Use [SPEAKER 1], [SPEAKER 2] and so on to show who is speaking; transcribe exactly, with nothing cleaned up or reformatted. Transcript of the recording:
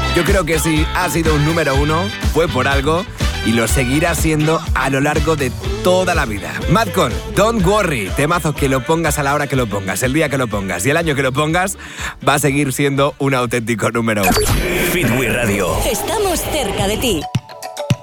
[SPEAKER 1] Yo creo que si ha sido un número uno, fue por algo y lo seguirá siendo a lo largo de toda la vida. Madcon, Don't Worry, temazo que lo pongas a la hora que lo pongas, el día que lo pongas y el año que lo pongas, va a seguir siendo un auténtico número uno.
[SPEAKER 2] Fit We Radio.
[SPEAKER 3] Estamos cerca de ti.